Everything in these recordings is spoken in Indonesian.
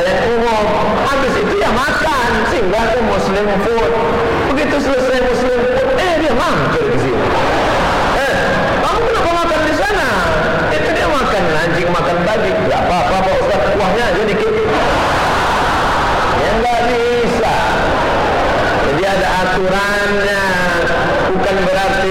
yang umum. Habis itu ya makan, singgah ke Muslim food. Begitu selesai Muslim food, dia mampir ke sini. Kamu kenapa makan di sana? Itu dia makan anjing, makan babi. Gak apa-apa Pak Ustaz, kuahnya aja dikit. Ya nggak bisa. Jadi ada aturannya. Bukan berarti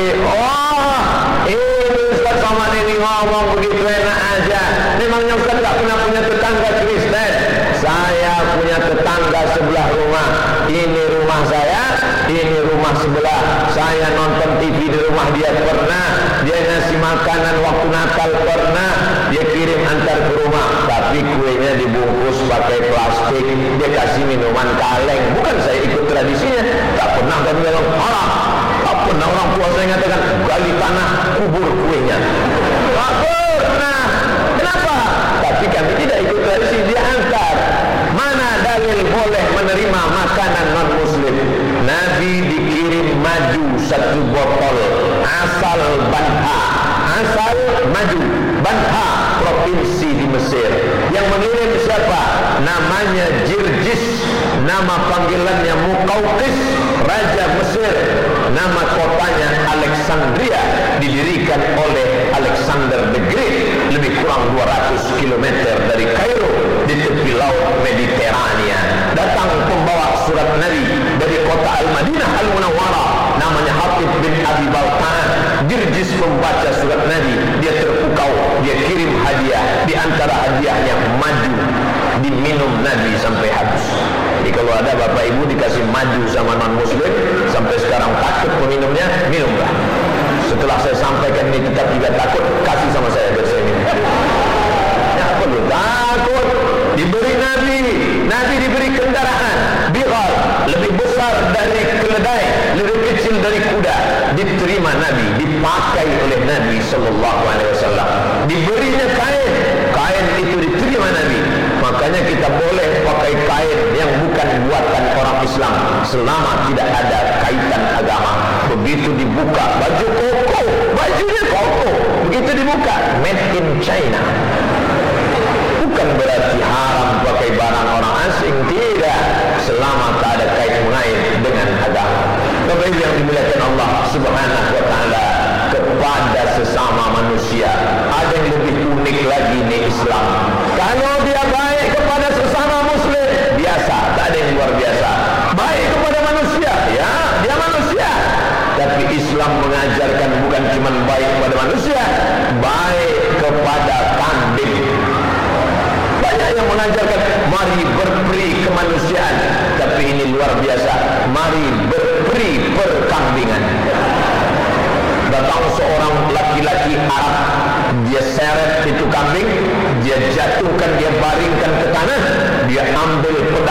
ini Ustaz Somad ini ngomong begitu enak aja. Memangnya Ustaz gak pernah punya tetangga Kristen? Saya punya tetangga sebelah rumah. Ini rumah saya, ini rumah sebelah. Saya nonton TV di rumah dia pernah. Dia ngasih makanan waktu Natal pernah. Dia kirim antar ke rumah. Tapi kuenya dibungkus pakai plastik. Dia kasih minuman kaleng. Bukan saya ikut tradisinya. Tak pernah kami bilang haram. Tak pernah orang tua saya mengatakan gali tanah kubur kuenya. Tak pernah. Kenapa? Tapi kami tidak ikut tradisi. Dia antar. Mana dalil boleh menerima makanan non muslim? Nabi dikirim maju 1 botol asal Banha, asal maju Banha, provinsi di Mesir. Yang mengirim siapa? Namanya Jirjis, nama panggilannya Muqawqis, Raja Mesir. Nama kotanya Alexandria, didirikan oleh Alexander the Great, lebih kurang 200 km dari Kairo, di tepi laut Mediterania. Datang pembawa surat Nabi dari kota Al-Madinah Al-Munawwarah, namanya Hatib bin Abi Baltaan. Jirjis membaca surat Nabi, dia terpukau, dia kirim hadiah. Di antara hadiahnya maju, diminum Nabi sampai habis. Jadi kalau ada bapak ibu dikasih maju sama non muslim sampai sekarang takut meminumnya, minumlah. Setelah saya sampaikan ini tetap juga takut, kasih sama saya biar saya minum. Ya perlu takut. Diberi Nabi diberi kendaraan bighal, lebih besar dari keledai, lebih kecil dari kuda. Diterima Nabi, dipakai oleh Nabi sallallahu alaihi wasallam. Diberinya kain itu diterima Nabi. Makanya kita boleh pakai kain yang bukan buatan orang Islam selama tidak ada kaitan agama. Begitu dibuka baju koko, bajunya koko. Begitu dibuka made in China. Bukan berarti haram pakai barang orang asing, tidak, selama tak ada kait mengait dengan agama. Bapak yang dimuliakan Allah Subhanahu wa taala, kepada sesama manusia ada yang lebih unik lagi nih Islam. Kalau dia baik kepada sesama muslim, biasa, tak ada yang luar biasa. Baik kepada manusia, ya, dia manusia. Tapi Islam mengajarkan bukan cuma baik kepada manusia, baik kepada kambing. Banyak yang mengajarkan mari berperi kemanusiaan, tapi ini luar biasa, mari berperi perkambingan. Datang seorang laki-laki Arab, dia seret itu kambing, dia jatuhkan, dia baringkan ke tanah, dia ambil pedang